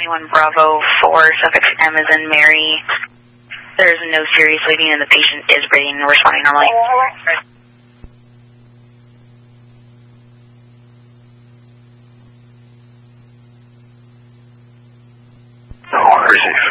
21 Bravo 4, suffix M as in Mary. There is no serious bleeding and the patient is breathing and responding normally. No, receive.